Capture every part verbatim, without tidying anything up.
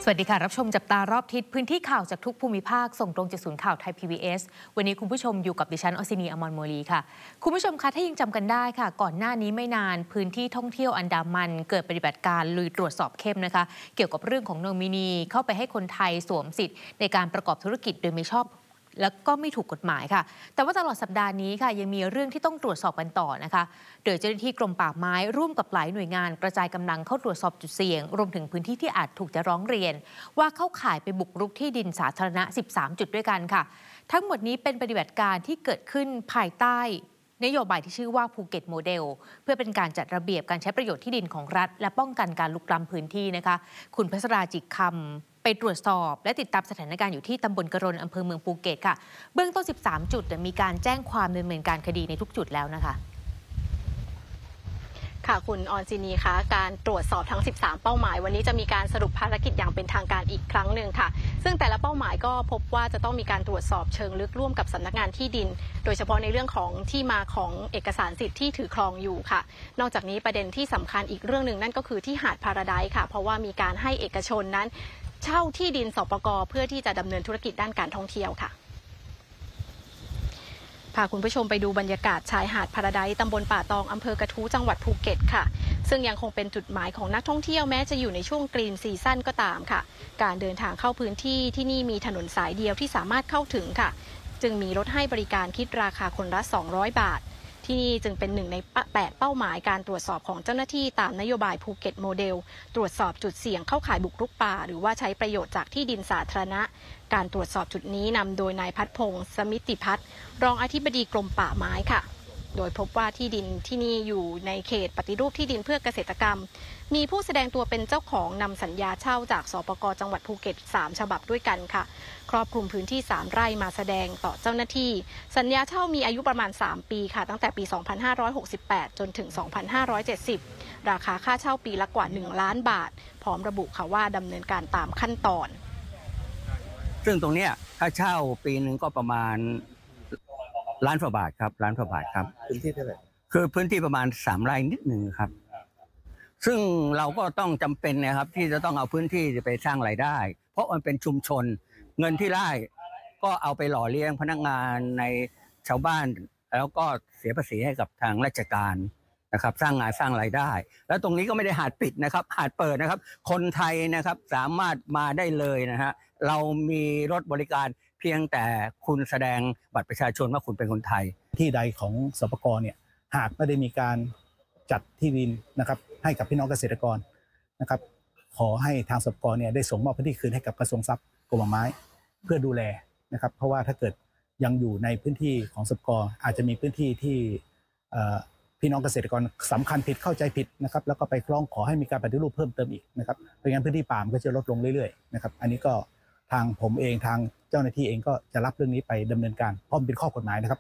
สวัสดีค่ะรับชมจับตารอบทิศพื้นที่ข่าวจากทุกภูมิภาคส่งตรงจากศูนย์ข่าวไทย พี บี เอส วันนี้คุณผู้ชมอยู่กับดิฉันอศินีอมรโมลีค่ะคุณผู้ชมคะถ้ายังจำกันได้ค่ะก่อนหน้านี้ไม่นานพื้นที่ท่องเที่ยวอันดามันเกิดปฏิบัติการลุยตรวจสอบเข้มนะคะเกี่ยวกับเรื่องของโนมินีเข้าไปให้คนไทยสวมสิทธิ์ในการประกอบธุรกิจโดยไม่ชอบแล้วก็ไม่ถูกกฎหมายค่ะแต่ว่าตลอดสัปดาห์นี้ค่ะยังมีเรื่องที่ต้องตรวจสอบกันต่อนะคะโดยเจ้าหน้าที่กรมป่าไม้ร่วมกับหลายหน่วยงานกระจายกำลังเข้าตรวจสอบจุดเสี่ยงรวมถึงพื้นที่ที่อาจถูกจะร้องเรียนว่าเข้าข่ายไปบุกรุกที่ดินสาธารณะสิบสามจุดด้วยกันค่ะทั้งหมดนี้เป็นปฏิบัติการที่เกิดขึ้นภายใต้นโยบายที่ชื่อว่าภูเก็ตโมเดลเพื่อเป็นการจัดระเบียบการใช้ประโยชน์ที่ดินของรัฐและป้องกันการลุกล้ำพื้นที่นะคะคุณพัชราจิกคำไปตรวจสอบและติดตามสถานการณ์อยู่ที่ตำบลกระรนอำเภอเมืองภูเก็ตค่ะเบื้องต้นสิบสามจุดมีการแจ้งความดำเนินการคดีในทุกจุดแล้วนะคะค่ะคุณออนซินีคะการตรวจสอบทั้งสิบสามเป้าหมายวันนี้จะมีการสรุปภารกิจอย่างเป็นทางการอีกครั้งหนึ่งค่ะซึ่งแต่ละเป้าหมายก็พบว่าจะต้องมีการตรวจสอบเชิงลึกร่วมกับสำนักงานที่ดินโดยเฉพาะในเรื่องของที่มาของเอกสารสิทธิ์ที่ถือครองอยู่ค่ะนอกจากนี้ประเด็นที่สำคัญอีกเรื่องหนึ่งนั่นก็คือที่หาดพาราไดซ์ค่ะเพราะว่ามีการให้เอกชนนั้นเช่าที่ดินสปก.เพื่อที่จะดำเนินธุรกิจด้านการท่องเที่ยวค่ะพาคุณผู้ชมไปดูบรรยากาศชายหาดพาราไดซ์ตำบลป่าตองอำเภอกระทู้จังหวัดภูเก็ตค่ะซึ่งยังคงเป็นจุดหมายของนักท่องเที่ยวแม้จะอยู่ในช่วงกรีนซีซั่นก็ตามค่ะการเดินทางเข้าพื้นที่ที่นี่มีถนนสายเดียวที่สามารถเข้าถึงค่ะจึงมีรถให้บริการคิดราคาคนละสองร้อยบาทที่นี่จึงเป็นหนึ่งในแปดเป้าหมายการตรวจสอบของเจ้าหน้าที่ตามนโยบายภูเก็ตโมเดลตรวจสอบจุดเสี่ยงเข้าข่ายบุกรุกป่าหรือว่าใช้ประโยชน์จากที่ดินสาธารณะการตรวจสอบจุดนี้นำโดยนายพัฒพงศ์สมิติพัฒน์รองอธิบดีกรมป่าไม้ค่ะโดยพบว่าที่ดินที่นี่อยู่ในเขตปฏิรูปที่ดินเพื่อเกษตรกรรมมีผู้แสดงตัวเป็นเจ้าของนำสัญญาเช่าจากสปก.จังหวัดภูเก็ตสามฉบับด้วยกันค่ะครอบคลุมพื้นที่สามไร่มาแสดงต่อเจ้าหน้าที่สัญญาเช่ามีอายุประมาณสามปีค่ะตั้งแต่ปีสองพันห้าร้อยหกสิบแปดจนถึงสองพันห้าร้อยเจ็ดสิบราคาค่าเช่าปีละกว่าหนึ่งล้านบาทพร้อมระบุค่ะว่าดำเนินการตามขั้นตอนซึ่งตรงนี้ถ้าเช่าปีหนึ่งก็ประมาณล้านกว่าบาทครับล้านกว่าบาทครับพื้นที่เท่าไหร่คือพื้นที่ประมาณสามไร่นิดหนึ่งครับซึ่งเราก็ต้องจำเป็นนะครับที่จะต้องเอาพื้นที่ไปสร้างรายได้เพราะมันเป็นชุมชนเงินที่ได้ก็เอาไปหล่อเลี้ยงพนักงานในชาวบ้านแล้วก็เสียภาษีให้กับทางราชการนะครับสร้างงานสร้างรายได้แล้วตรงนี้ก็ไม่ได้หาดปิดนะครับหาดเปิดนะครับคนไทยนะครับสามารถมาได้เลยนะฮะเรามีรถบริการเพียงแต่คุณแสดงบัตรประชาชนว่าคุณเป็นคนไทยที่ใดของสปก.เนี่ยหากไม่ได้มีการจัดที่ดินนะครับให้กับพี่น้องเกษตรกรนะครับขอให้ทางสปก.เนี่ยได้ส่งมอบพื้นที่คืนให้กับกระทรวงทรัพย์กรมป่าไม้เพื่อดูแลนะครับเพราะว่าถ้าเกิดยังอยู่ในพื้นที่ของสปก.อาจจะมีพื้นที่ที่พี่น้องเกษตรกรสำคัญผิดเข้าใจผิดนะครับแล้วก็ไปร้องขอให้มีการปฏิรูปเพิ่มเติมอีกนะครับเพราะงั้นพื้นที่ป่ามันก็จะลดลงเรื่อยๆนะครับอันนี้ก็ทางผมเองทางเจ้าหน้าที่เองก็จะรับเรื่องนี้ไปดำเนินการเพราะมันเป็นข้อกฎหมายนะครับ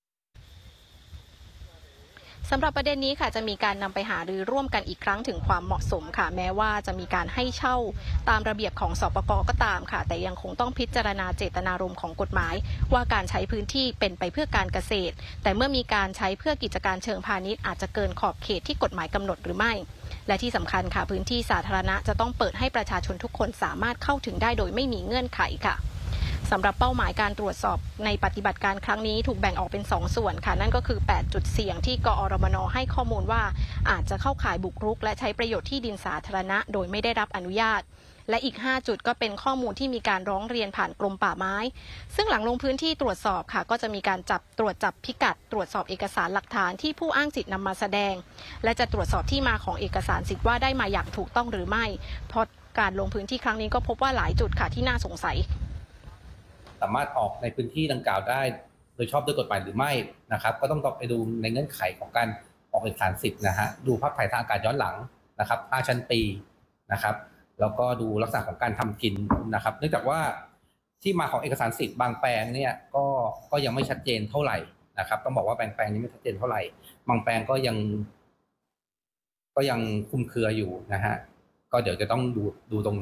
สำหรับประเด็นนี้ค่ะจะมีการนำไปหารือร่วมกันอีกครั้งถึงความเหมาะสมค่ะแม้ว่าจะมีการให้เช่าตามระเบียบของสปก.ก็ตามค่ะแต่ยังคงต้องพิจารณาเจตนารมณ์ของกฎหมายว่าการใช้พื้นที่เป็นไปเพื่อการเกษตรแต่เมื่อมีการใช้เพื่อกิจการเชิงพาณิชย์อาจจะเกินขอบเขตที่กฎหมายกำหนดหรือไม่และที่สำคัญค่ะพื้นที่สาธารณะจะต้องเปิดให้ประชาชนทุกคนสามารถเข้าถึงได้โดยไม่มีเงื่อนไขค่ะสำหรับเป้าหมายการตรวจสอบในปฏิบัติการครั้งนี้ถูกแบ่งออกเป็นสองส่วนค่ะนั่นก็คือแปดจุดเสี่ยงที่กอรมน.ให้ข้อมูลว่าอาจจะเข้าข่ายบุกรุกและใช้ประโยชน์ที่ดินสาธารณะโดยไม่ได้รับอนุญาตและอีกห้าจุดก็เป็นข้อมูลที่มีการร้องเรียนผ่านกรมป่าไม้ซึ่งหลังลงพื้นที่ตรวจสอบค่ะก็จะมีการจับตรวจจับพิกัดตรวจสอบเอกสารหลักฐานที่ผู้อ้างสิทธิ์นำมาแสดงและจะตรวจสอบที่มาของเอกสารสิทธิ์ว่าได้มาอย่างถูกต้องหรือไม่เพราะการลงพื้นที่ครั้งนี้ก็พบว่าหลายจุดค่ะที่น่าสงสัยสามารถออกในพื้นที่ดังกล่าวได้โดยชอบด้วยกฎหมายหรือไม่นะครับก็ต้องไปดูในเงื่อนไขของการออกเอกสารสิทธิ์นะฮะดูภาพถ่ายทางอากาศย้อนหลังนะครับห้าชั้นปีนะครับแล้วก็ดูลักษณะของการทำกินนะครับเนื่องจากว่าที่มาของเอกสารสิทธิ์บางแปลงเนี่ยก็ก็ยังไม่ชัดเจนเท่าไหร่นะครับต้องบอกว่าแปลงแปลงนี้ไม่ชัดเจนเท่าไหร่บางแปลงก็ยังก็ยังคลุมเครืออยู่นะฮะก็เดี๋ยวจะต้องดูดูตรง